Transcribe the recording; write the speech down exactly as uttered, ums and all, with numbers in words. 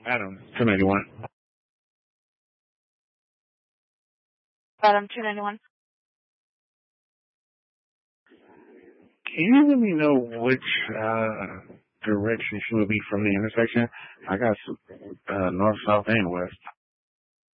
Adam, two ninety-one. Adam, two ninety-one. Can you let me know which uh, direction she would be from the intersection? I got uh, north, south, and west.